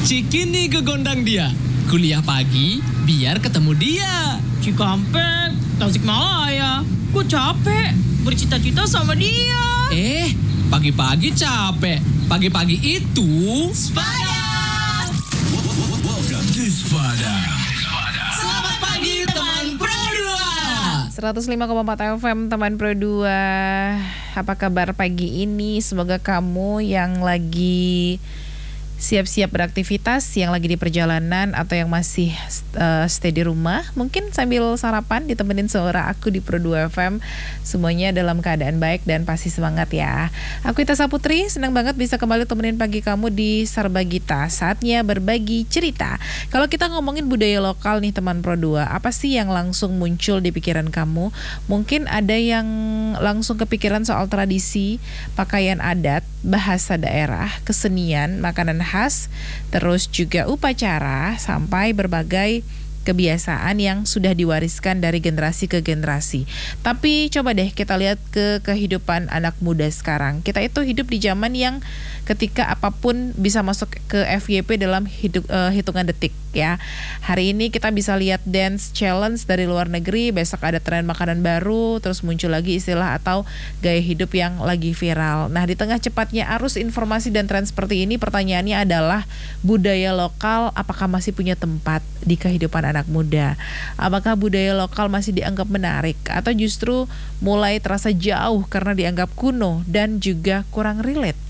Cikini kegondang dia. Kuliah pagi, biar ketemu dia. Cikampek, Tasikmalaya. Gue capek bercita-cita sama dia. Pagi-pagi capek. Pagi-pagi itu Sepada. Welcome to Sepada. Selamat pagi teman Pro 2. 105,4 FM teman Pro 2. Apa kabar pagi ini? Semoga kamu yang lagi siap-siap beraktivitas, yang lagi di perjalanan atau yang masih stay di rumah, mungkin sambil sarapan ditemenin suara aku di Pro 2 FM, semuanya dalam keadaan baik dan pasti semangat ya. Aku Ita Saputri, senang banget bisa kembali temenin pagi kamu di Sarbagita, saatnya berbagi cerita. Kalau kita ngomongin budaya lokal nih teman Pro 2, apa sih yang langsung muncul di pikiran kamu? Mungkin ada yang langsung kepikiran soal tradisi, pakaian adat, bahasa daerah, kesenian, makanan khas, terus juga upacara, sampai berbagai kebiasaan yang sudah diwariskan dari generasi ke generasi. Tapi coba deh kita lihat ke kehidupan anak muda sekarang. Kita itu hidup di zaman yang ketika apapun bisa masuk ke FYP dalam hitungan detik ya. Hari ini kita bisa lihat dance challenge dari luar negeri, besok ada tren makanan baru, terus muncul lagi istilah atau gaya hidup yang lagi viral. Nah, di tengah cepatnya arus informasi dan tren seperti ini, pertanyaannya adalah budaya lokal apakah masih punya tempat di kehidupan anak muda? Apakah budaya lokal masih dianggap menarik atau justru mulai terasa jauh karena dianggap kuno dan juga kurang relate?